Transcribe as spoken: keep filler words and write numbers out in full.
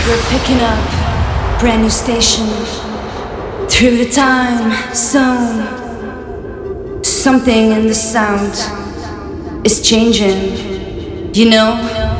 We're picking up brand new station through the time zone. Something in the sound is changing, you know?